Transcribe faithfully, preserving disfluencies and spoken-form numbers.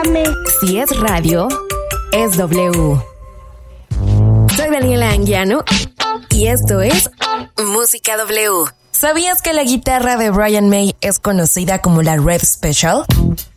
Escúchame. Si es radio, es W. Soy Daniela Anguiano y esto es Música W. ¿Sabías que la guitarra de Brian May es conocida como la Rev Special?